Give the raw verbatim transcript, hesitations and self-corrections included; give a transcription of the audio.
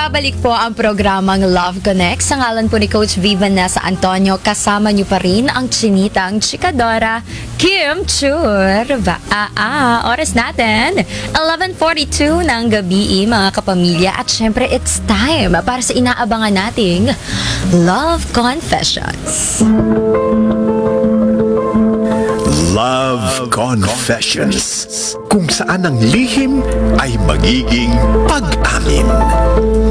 Nagbabalik po ang programang Love Connect. Sa ngalan po ni Coach V. Vanessa Antonio, kasama niyo pa rin ang chinitang chikadora Kim Chur. Ba ah, ah, oras natin eleven forty-two ng gabi, mga kapamilya. At syempre, it's time para sa inaabangan nating Love Confessions. Love Confessions, kung saan ang lihim ay magiging pag-amin.